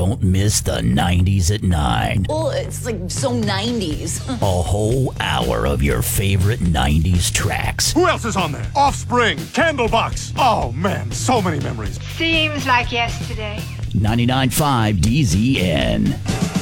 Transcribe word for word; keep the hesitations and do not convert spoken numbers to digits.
don't miss the nineties at nine. Well, it's like so nineties. A whole hour of your favorite nineties tracks. Who else is on there? Offspring, Candlebox. Oh, man, so many memories. Seems like yesterday. ninety-nine point five D Z N.